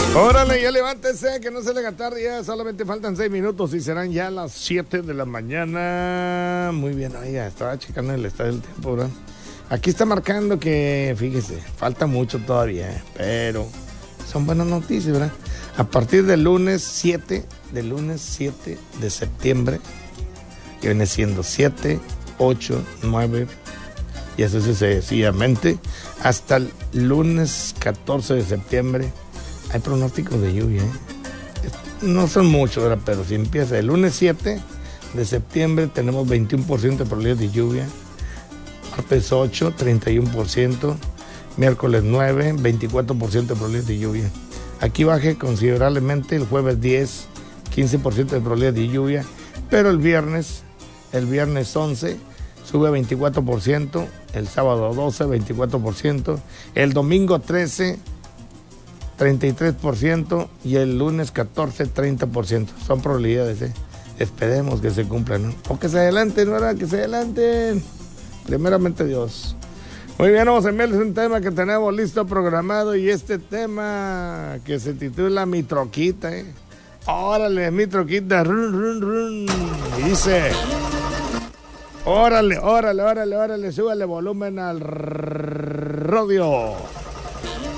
Órale, ya levántese, que no se le haga tarde, ya solamente faltan 6 minutos y serán ya las 7 de la mañana. Muy bien, oiga, estaba checando el estado del tiempo, ¿verdad? Aquí está marcando que, fíjese, falta mucho todavía, pero son buenas noticias, ¿verdad? A partir del lunes 7 de septiembre, que viene siendo 7, 8, 9, y así sucesivamente, hasta el lunes 14 de septiembre, hay pronósticos de lluvia, ¿eh? No son muchos, ¿verdad? Pero si empieza el lunes 7 de septiembre, tenemos 21% de probabilidad de lluvia. Martes 8, 31%. Miércoles 9, 24% de probabilidad de lluvia. Aquí baje considerablemente el jueves 10, 15% de probabilidad de lluvia. Pero el viernes 11, sube 24%. El sábado 12, 24%. El domingo 13, 33%, y el lunes 14, 30%. Son probabilidades, ¿eh? Esperemos que se cumplan, ¿no? O que se adelanten, ¿verdad? Que se adelanten. Primeramente Dios. Muy bien, vamos a enviarles un tema que tenemos listo, programado, y este tema que se titula Mi Troquita, ¿eh? Órale, mi troquita, run, run, run. Y dice... Órale, súbale volumen al radio.